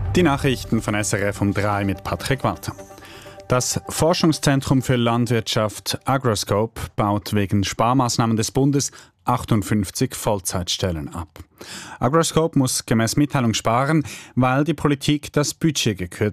Die Nachrichten von SRF um 3 mit Patrick Walter. Das Forschungszentrum für Landwirtschaft Agroscope baut wegen Sparmaßnahmen des Bundes 58 Vollzeitstellen ab. Agroscope muss gemäß Mitteilung sparen, weil die Politik das Budget